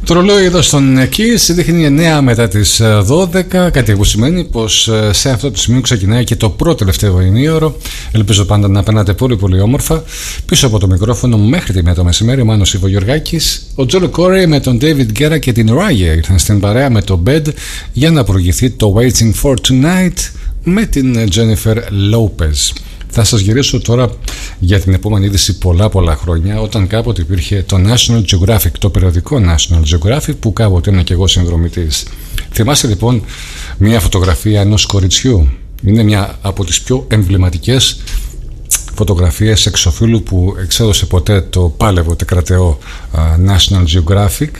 Το ρολόι εδώ στον Kiss δείχνει 9 μετά τις 12, κάτι που σημαίνει πως σε αυτό το σημείο ξεκινάει και το πρώτο τελευταίο ημίωρο. Ελπίζω πάντα να περνάτε πολύ πολύ όμορφα. Πίσω από το μικρόφωνο μέχρι τη 1 το μεσημέρι ο Μάνος Ιβογιοργάκης, ο Τζόλο Κόρεϊ με τον David Guerra και την Raya ήρθαν στην παρέα με το Bed για να προηγηθεί το Waiting for Tonight με την Jennifer Lopez. Θα σας γυρίσω τώρα για την επόμενη είδηση πολλά χρόνια, όταν κάποτε υπήρχε το National Geographic, το περιοδικό National Geographic, που κάποτε ήμουν και εγώ συνδρομητής. Θυμάστε λοιπόν μια φωτογραφία ενός κοριτσιού. Είναι μια από τις πιο εμβληματικές φωτογραφίες εξωφύλου που εξέδωσε ποτέ το πάλευο τεκρατεό National Geographic.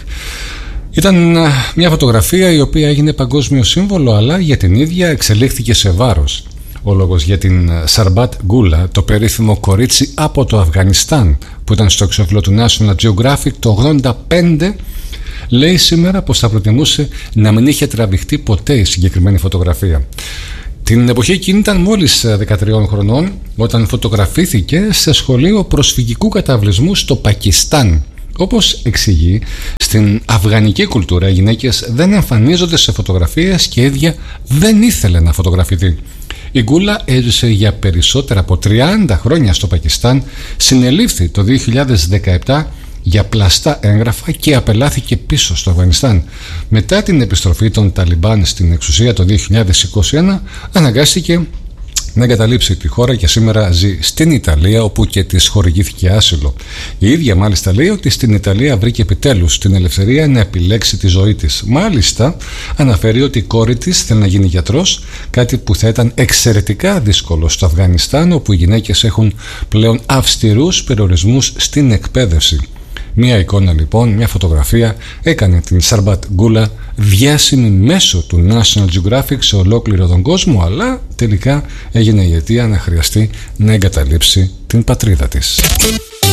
Ήταν μια φωτογραφία η οποία έγινε παγκόσμιο σύμβολο, αλλά για την ίδια εξελίχθηκε σε βάρος. Ο λόγος για την Σαρμπάτ Γκούλα, το περίφημο κορίτσι από το Αφγανιστάν που ήταν στο εξώφυλλο του National Geographic το 1985, λέει σήμερα πως θα προτιμούσε να μην είχε τραβηχτεί ποτέ η συγκεκριμένη φωτογραφία. Την εποχή εκείνη ήταν μόλις 13 χρονών όταν φωτογραφήθηκε σε σχολείο προσφυγικού καταβλισμού στο Πακιστάν. Όπως εξηγεί, στην αφγανική κουλτούρα οι γυναίκες δεν εμφανίζονται σε φωτογραφίες και η ίδια δεν ήθελε να φωτογραφηθεί. Η Γκούλα έζησε για περισσότερα από 30 χρόνια στο Πακιστάν, συνελήφθη το 2017 για πλαστά έγγραφα και απελάθηκε πίσω στο Αφγανιστάν. Μετά την επιστροφή των Ταλιμπάν στην εξουσία το 2021, αναγκάστηκε να εγκαταλείψει τη χώρα και σήμερα ζει στην Ιταλία, όπου και της χορηγήθηκε άσυλο. Η ίδια μάλιστα λέει ότι στην Ιταλία βρήκε επιτέλους την ελευθερία να επιλέξει τη ζωή της. Μάλιστα αναφέρει ότι η κόρη της θέλει να γίνει γιατρός, κάτι που θα ήταν εξαιρετικά δύσκολο στο Αφγανιστάν, όπου οι γυναίκες έχουν πλέον αυστηρούς περιορισμούς στην εκπαίδευση. Μια εικόνα λοιπόν, μια φωτογραφία έκανε την Σαρμπάτ Γκούλα διάσημη μέσω του National Geographic σε ολόκληρο τον κόσμο, αλλά τελικά έγινε η αιτία να χρειαστεί να εγκαταλείψει την πατρίδα της.